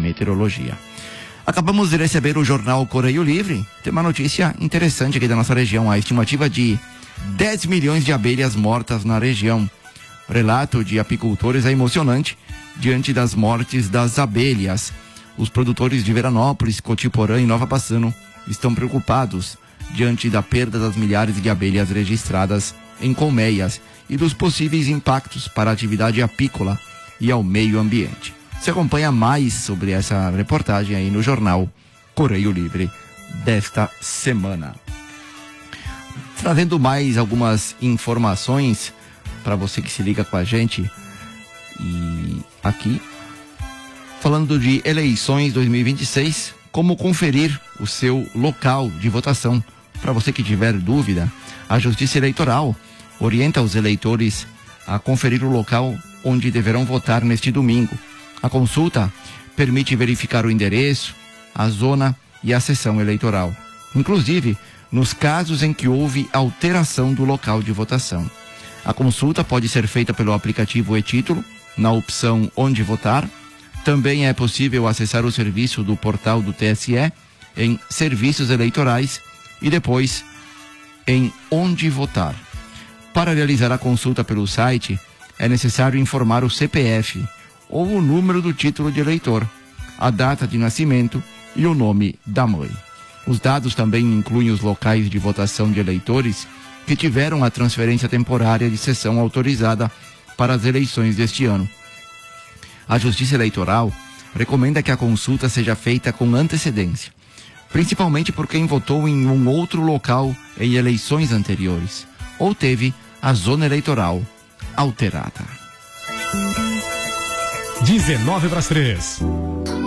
meteorologia. Acabamos de receber o jornal Correio Livre. Tem uma notícia interessante aqui da nossa região. A estimativa de 10 milhões de abelhas mortas na região. O relato de apicultores é emocionante diante das mortes das abelhas. Os produtores de Veranópolis, Cotiporã e Nova Bassano estão preocupados diante da perda das milhares de abelhas registradas em colmeias e dos possíveis impactos para a atividade apícola e ao meio ambiente. Você acompanha mais sobre essa reportagem aí no jornal Correio Livre desta semana. Trazendo mais algumas informações para você que se liga com a gente. E aqui, falando de eleições 2026, como conferir o seu local de votação. Para você que tiver dúvida, a Justiça Eleitoral orienta os eleitores a conferir o local onde deverão votar neste domingo. A consulta permite verificar o endereço, a zona e a sessão eleitoral, inclusive nos casos em que houve alteração do local de votação. A consulta pode ser feita pelo aplicativo e-Título, na opção Onde Votar. Também é possível acessar o serviço do portal do TSE em Serviços Eleitorais e depois em Onde Votar. Para realizar a consulta pelo site, é necessário informar o CPF ou o número do título de eleitor, a data de nascimento e o nome da mãe. Os dados também incluem os locais de votação de eleitores que tiveram a transferência temporária de sessão autorizada para as eleições deste ano. A Justiça Eleitoral recomenda que a consulta seja feita com antecedência, principalmente por quem votou em um outro local em eleições anteriores ou teve a zona eleitoral alterada. 19 para as 3.